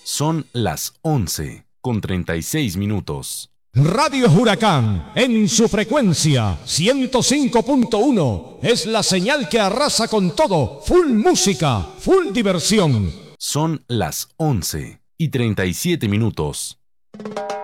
Son las 11:36. Radio Huracán, en su frecuencia 105.1, es la señal que arrasa con todo. Full música, full diversión. Son las 11:37.